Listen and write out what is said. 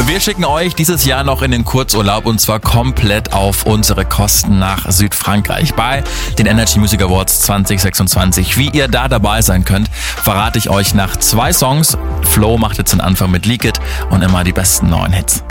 Wir schicken euch dieses Jahr noch in den Kurzurlaub und zwar komplett auf unsere Kosten nach Südfrankreich bei den Energy Music Awards 2026. Wie ihr da dabei sein könnt, verrate ich euch nach 2 Songs. Flo macht jetzt den Anfang mit Leak It und immer die besten neuen Hits.